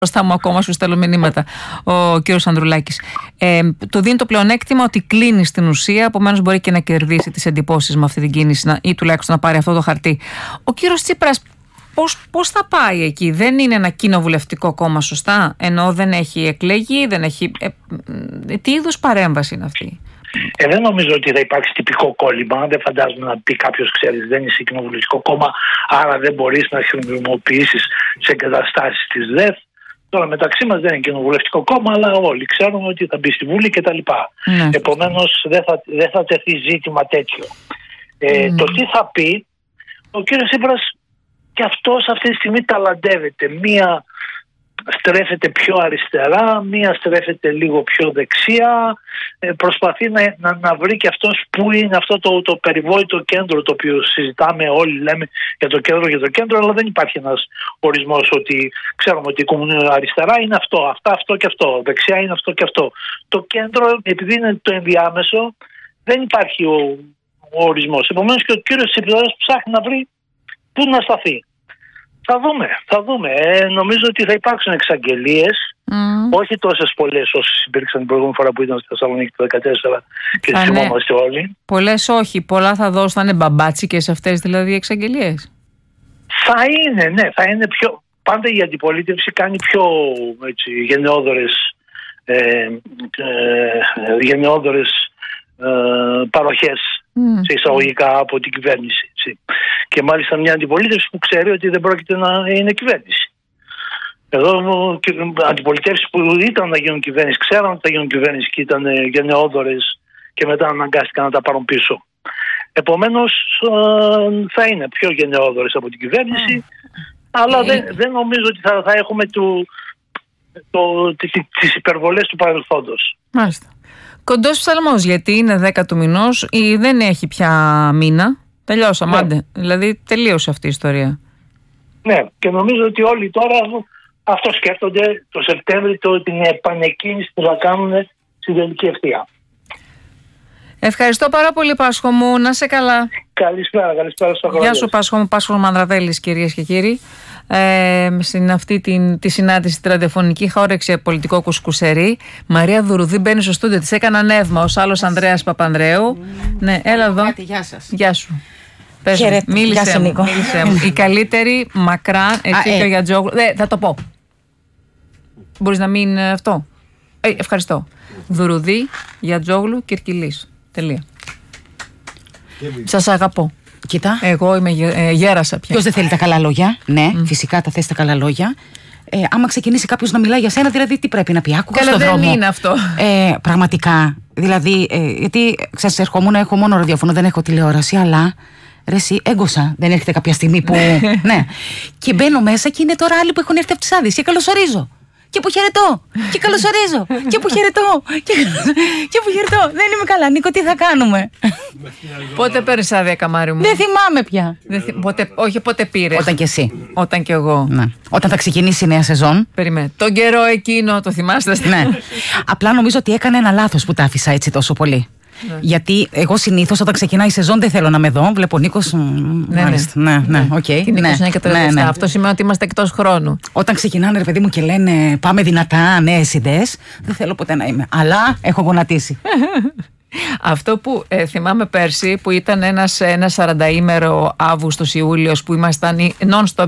μπροστά μου ακόμα, σου στέλνω μηνύματα ο κύριος Ανδρουλάκης. Το δίνει το πλεονέκτημα ότι κλείνει στην ουσία, επομένως μπορεί και να κερδίσει τις εντυπώσεις με αυτή την κίνηση ή τουλάχιστον να πάρει αυτό το χαρτί. Ο κύριος Τσίπρας πώς θα πάει εκεί? Δεν είναι ένα κοινοβουλευτικό κόμμα, σωστά? Ενώ δεν έχει εκλεγεί, δεν έχει. Τι είδους παρέμβαση είναι αυτή? Δεν νομίζω ότι θα υπάρξει τυπικό κόλλημα. Δεν φαντάζομαι να πει κάποιος, ξέρεις, δεν είσαι κοινοβουλευτικό κόμμα, άρα δεν μπορείς να χρησιμοποιήσεις τις εγκαταστάσεις της ΔΕΘ. Τώρα μεταξύ μας δεν είναι κοινοβουλευτικό κόμμα, αλλά όλοι ξέρουμε ότι θα μπει στη Βουλή κτλ. Επομένως δεν θα τεθεί ζήτημα τέτοιο. Το τι θα πει, ο κύριος Τσίπρας και αυτός αυτή τη στιγμή ταλαντεύεται. Μία στρέφεται πιο αριστερά, μία στρέφεται λίγο πιο δεξιά, προσπαθεί να βρει και αυτός που είναι αυτό το περιβόητο κέντρο το οποίο συζητάμε, όλοι λέμε για το κέντρο, αλλά δεν υπάρχει ένας ορισμός ότι ξέρουμε ότι η αριστερά είναι αυτό και αυτό, δεξιά είναι αυτό και αυτό. Το κέντρο, επειδή είναι το ενδιάμεσο, δεν υπάρχει ο ορισμός. Επομένως και ο κύριος Τσίπρας ψάχνει να βρει πού να σταθεί. Θα δούμε. Νομίζω ότι θα υπάρξουν εξαγγελίες, όχι τόσες πολλές όσες υπήρξαν την προηγούμενη φορά που ήταν στη Θεσσαλονίκη το 2014 και τις θυμόμαστε όλοι. Πολλές όχι, πολλά θα δώσουν, θα είναι μπαμπάτσικες αυτές δηλαδή οι εξαγγελίες. Θα είναι πιο. Πάντα η αντιπολίτευση κάνει πιο γενναιόδορες παροχές σε εισαγωγικά από την κυβέρνηση. Και μάλιστα μια αντιπολίτευση που ξέρει ότι δεν πρόκειται να είναι κυβέρνηση. Εδώ αντιπολιτεύσεις που ήταν να γίνουν κυβέρνηση, ξέραν ότι θα γίνουν κυβέρνηση και ήταν γενναιόδορες και μετά αναγκάστηκαν να τα πάρουν πίσω. Επομένως θα είναι πιο γενναιόδορες από την κυβέρνηση, αλλά δεν νομίζω ότι θα έχουμε τις υπερβολές του παρελθόντος. Μάλιστα. Κοντός ψαλμός, γιατί είναι 10 του μηνός ή δεν έχει πια μήνα. Τελειώσαμε, άντε. Δηλαδή τελείωσε αυτή η ιστορία. Ναι, και νομίζω ότι όλοι τώρα αυτό σκέφτονται το Σεπτέμβρη, την επανεκκίνηση που θα κάνουν στην τελική ευθεία. Ευχαριστώ πάρα πολύ, Πάσχο μου. Να σε καλά. Καλησπέρα στο χρόνο. Γεια σου, Πάσχο μου. Πάσχος Μανδραβέλης, κυρίες και κύριοι. Στην αυτή τη συνάντηση ραδιοφωνική είχα όρεξη πολιτικό κουσκουσερί. Μαρία Δουρουδή μπαίνει στο στούντιο, της έκανα νεύμα ως άλλος Ανδρέας Παπανδρέου. Ναι, έλα εδώ. Γεια σας. Γεια σου. Μίλησε μου. Η καλύτερη μακρά, εσύ και ο Γιατζόγλου. Θα το πω. Μπορείς να μην αυτό. Ευχαριστώ. Δουρουδή, Γιατζόγλου, Κυρκυλής. Τελεία. Σας αγαπώ. Κοίτα. Εγώ είμαι γέρασα πια. Ποιος δεν θέλει τα καλά λόγια? Ναι, φυσικά τα θες τα καλά λόγια. Άμα ξεκινήσει κάποιος να μιλάει για σένα, δηλαδή τι πρέπει να πει? Άκουγα στον δρόμο. Δεν είναι αυτό. Πραγματικά. Δηλαδή, γιατί ξέρεις, ερχόμουν, έχω μόνο ραδιόφωνο, δεν έχω τηλεόραση, αλλά. Ρε εσύ, έγκωσα. Δεν έρχεται κάποια στιγμή που. Ναι. Και μπαίνω μέσα και είναι τώρα άλλοι που έχουν έρθει από τις Άδειες και καλωσορίζω. Και που χαιρετώ. Και καλωσορίζω. Και που χαιρετώ. Και που χαιρετώ. Δεν είμαι καλά, Νίκο, τι θα κάνουμε? Πότε παίρνεις άδεια, καμάρι μου? Δεν θυμάμαι πια. Όχι, πότε πήρες? Όταν και εσύ. Όταν και εγώ. Ναι. Όταν θα ξεκινήσει η νέα σεζόν. Περιμένε. Τον καιρό εκείνο, το θυμάστε? Ναι. Απλά νομίζω ότι έκανε ένα λάθος που τα άφησα έτσι τόσο πολύ. Ναι. Γιατί εγώ συνήθως όταν ξεκινάει η σεζόν δεν θέλω να με δω. Βλέπω Νίκος. Ναι, οκ. Ναι. Αυτό σημαίνει ότι είμαστε εκτός χρόνου. Όταν ξεκινάνε, ρε παιδί μου, και λένε πάμε δυνατά, νέες ιδέες, δεν θέλω ποτέ να είμαι. Αλλά έχω γονατίσει. Αυτό που θυμάμαι πέρσι, που ήταν ένα 40ημερο Αύγουστος-Ιούλιος, που ήμασταν non-stop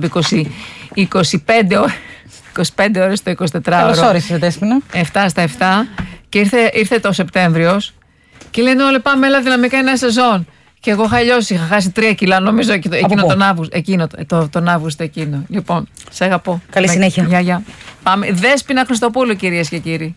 25 ώρες το 24ωρο. Καλώς όρισες, Δέσποινα. 7 στα 7. Και ήρθε το Σεπτέμβριος. Και λένε όλοι πάμε, έλα δυναμικά είναι ένα σεζόν. Και εγώ είχα λιώσει, είχα χάσει 3 κιλά νομίζω τον Αύγουστο εκείνο. Λοιπόν, σε αγαπώ. Καλή συνέχεια. Γεια. Πάμε. Δέσποινα Χριστοπούλου, κυρίες και κύριοι.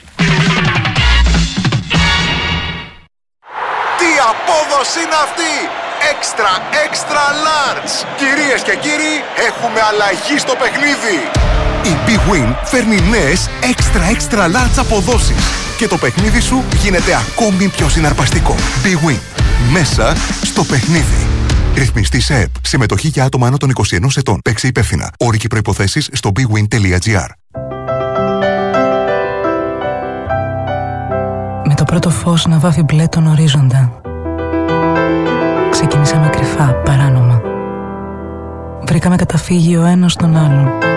Τι απόδοση είναι αυτή! Extra large! Κυρίες και κύριοι, έχουμε αλλαγή στο παιχνίδι! Η Big Win φέρνει νέες extra large αποδόσεις και το παιχνίδι σου γίνεται ακόμη πιο συναρπαστικό. Big Win. Μέσα στο παιχνίδι. Ρυθμιστή σε ΕΠ. Συμμετοχή για άτομα άνω των 21 ετών. Παίξε υπεύθυνα. Όροι και προϋποθέσεις στο bigwin.gr. Με το πρώτο φως να βάφει μπλε τον ορίζοντα, ξεκινήσαμε κρυφά, παράνομα. Βρήκαμε καταφύγιο ο ένας τον άλλον.